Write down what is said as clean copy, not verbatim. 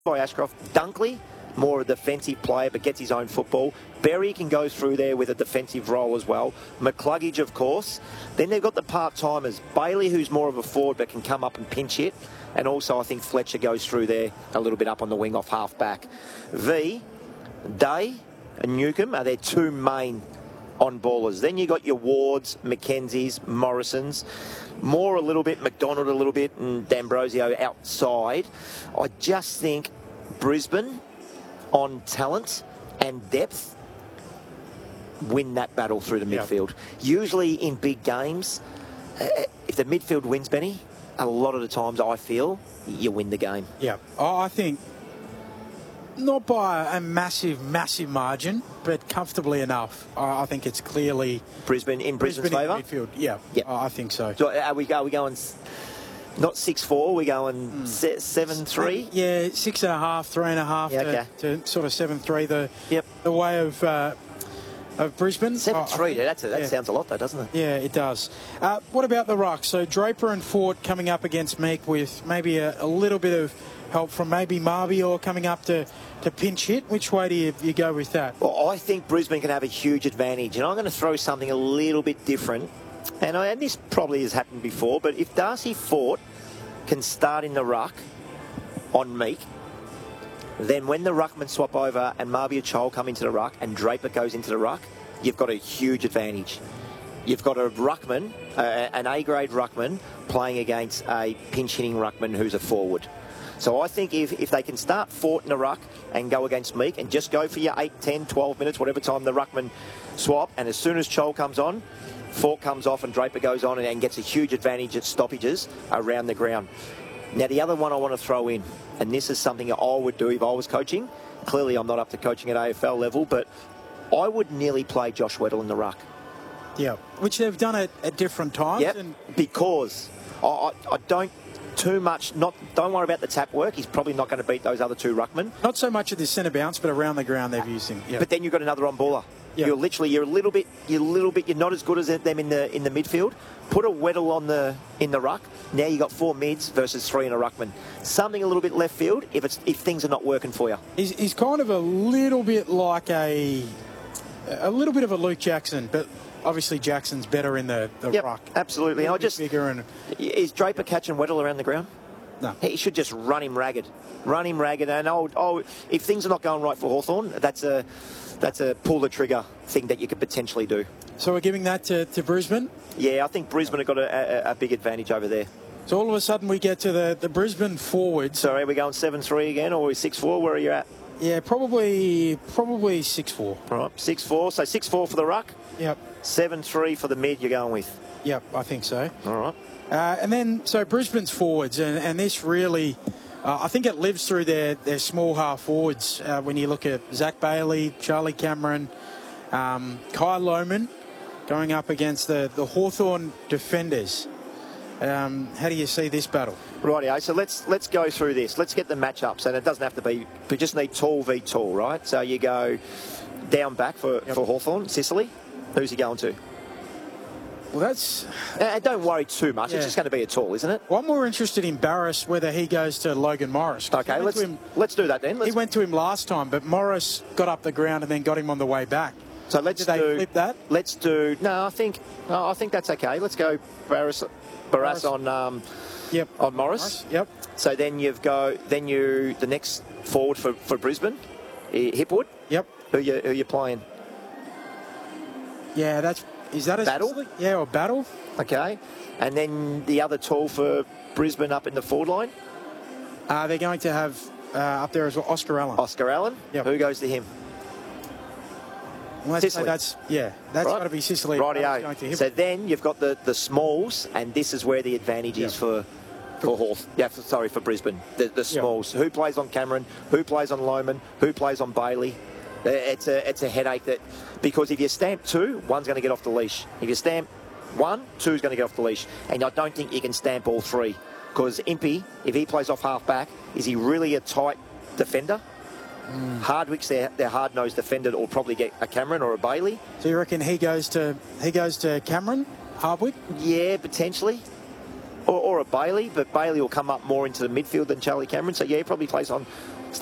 by Ashcroft. Dunkley, more a defensive player, but gets his own football. Berry can go through there with a defensive role as well. McCluggage, of course. Then they've got the part-timers. Bailey, who's more of a forward, but can come up and pinch hit. And also, I think Fletcher goes through there a little bit up on the wing off half-back. V, Day and Newcomb are their two main on-ballers. Then you got your Wards, Mackenzies, Morrisons. Moore a little bit, McDonald a little bit, and D'Ambrosio outside. I just think Brisbane, on talent and depth, win that battle through the midfield. Usually in big games, if the midfield wins, Benny, a lot of the times I feel you win the game. Yeah, I think not by a massive margin, but comfortably enough. I think it's clearly Brisbane's favour. Midfield. Yeah, I think so. So are we going? Not 6-4, we're going 7-3? Yeah, 6.5, 3.5 to sort of 7-3. The way of Brisbane. 7-3, that sounds a lot though, doesn't it? Yeah, it does. What about the ruck? So Draper and Fort coming up against Meek with maybe a little bit of help from maybe Marbior coming up to pinch hit. Which way do you go with that? Well, I think Brisbane can have a huge advantage, and I'm going to throw something a little bit different. And this probably has happened before, but if Darcy Fort can start in the ruck on Meek, then when the ruckmen swap over and Marbior Chol come into the ruck and Draper goes into the ruck, you've got a huge advantage. You've got a ruckman, an A-grade ruckman, playing against a pinch-hitting ruckman who's a forward. So I think if they can start Fort in the ruck and go against Meek and just go for your 8, 10, 12 minutes, whatever time the ruckman swap, and as soon as Chol comes on, Fort comes off and Draper goes on and gets a huge advantage at stoppages around the ground. Now, the other one I want to throw in, and this is something I would do if I was coaching. Clearly, I'm not up to coaching at AFL level, but I would nearly play Josh Weddle in the ruck. Yeah, which they've done at different times. Yep, because I don't too much. Don't worry about the tap work. He's probably not going to beat those other two ruckmen. Not so much at the centre bounce, but around the ground they've used him. Yep. But then you've got another on-baller. Yep. You're a little bit. You're not as good as them in the midfield. Put a Weddle in the ruck. Now you got 4 mids versus 3 in a ruckman. Something a little bit left field if things are not working for you. He's kind of a little bit like a little bit of a Luke Jackson, but obviously Jackson's better in the ruck. Absolutely. Is Draper catching Weddle around the ground? No. He should just run him ragged. And if things are not going right for Hawthorn, that's a pull the trigger thing that you could potentially do. So we're giving that to Brisbane? Yeah, I think Brisbane have got a big advantage over there. So all of a sudden we get to the Brisbane forwards. So are we going 7-3 again, or are we 6-4? Where are you at? Yeah, probably 6-4. All right, 6-4. So 6-4 for the ruck? Yep. 7-3 for the mid you're going with? Yep, I think so. All right. And then, so Brisbane's forwards, and this really, I think it lives through their small half forwards when you look at Zach Bailey, Charlie Cameron, Kai Lohman going up against the Hawthorn defenders. How do you see this battle? Rightio, so let's go through this. Let's get the matchups, and it doesn't have to be, we just need tall v tall, right? So you go down back for Hawthorn, Sicily. Who's he going to? Well, that's... don't worry too much. Yeah. It's just going to be a tall, isn't it? Well, I'm more interested in Barras, whether he goes to Logan Morris. Okay, let's do that then. He went to him last time, but Morris got up the ground and then got him on the way back. So Did they flip that? Let's do... No, I think that's okay. Let's go Barras on on Morris. Yep. So then the next forward for Brisbane, Hipwood. Yep. Who you playing? Yeah, is that a Battle? Specific? Yeah, or Battle. Okay. And then the other tall for Brisbane up in the forward line? They're going to have up there as well Oscar Allen. Oscar Allen? Yep. Who goes to him? Well, Sicily. That's got to be Sicily. Rightio. So then you've got the smalls, and this is where the advantage is for Hawth. Yeah, for Brisbane. The smalls. Who plays on Cameron? Who plays on Lohman? Who plays on Bailey? It's a headache because if you stamp 2, one's going to get off the leash. If you stamp 1, 2's going to get off the leash. And I don't think you can stamp all 3 because Impey, if he plays off half back, is he really a tight defender? Hardwick's their hard-nosed defender that will probably get a Cameron or a Bailey. So you reckon he goes to Cameron, Hardwick? Yeah, potentially. Or a Bailey, but Bailey will come up more into the midfield than Charlie Cameron. So, yeah, he probably plays on